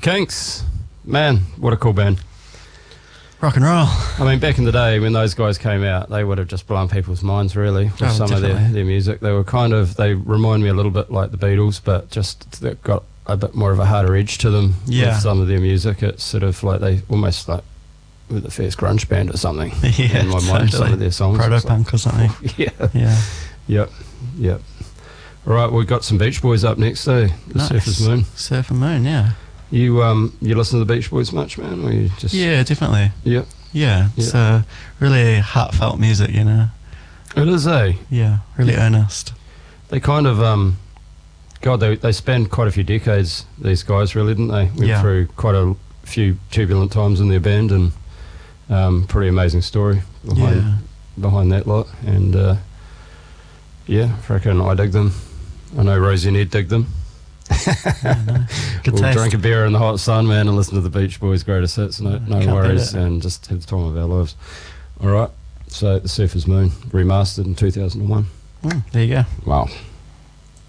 Kinks. Man, what a cool band. Rock and roll. I mean, back in the day when those guys came out, they would have just blown people's minds, really, with some definitely. of their music. They were they remind me a little bit like the Beatles, but just they've got a bit more of a harder edge to them with some of their music. It's sort of like they almost like with the first grunge band or something. Yeah, in my mind, some of their songs. Proto-punk or something. Yep. All right, we've got some Beach Boys up next, though. The Surfer's Moon. Surfer Moon, yeah. You listen to the Beach Boys much, man? Or you just... Yeah, definitely. Yep. Yeah, it's really heartfelt music, you know. It is, eh? Yeah, really earnest. They kind of, they spanned quite a few decades, these guys, really, didn't they? Went through quite a few turbulent times in their band, and pretty amazing story behind that lot. And, freaking I dig them. I know Rosie and Ed dig them. Good we'll taste. drink a beer in the hot sun, man, and listen to the Beach Boys' greatest hits. No worries, and just have the time of our lives. All right, so the Surfer's Moon, remastered in 2001. There you go. Wow.